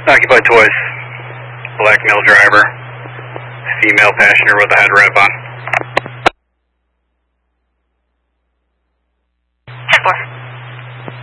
Occupied Toys. Black male driver. Female passenger with a head wrap on. 10-4.